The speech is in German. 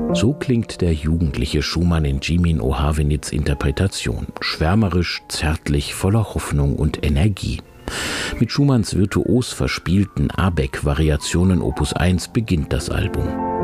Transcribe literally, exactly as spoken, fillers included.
So klingt der jugendliche Schumann in Jimin Ohavenits Interpretation. Schwärmerisch, zärtlich, voller Hoffnung und Energie. Mit Schumanns virtuos verspielten Abegg-Variationen Opus eins beginnt das Album.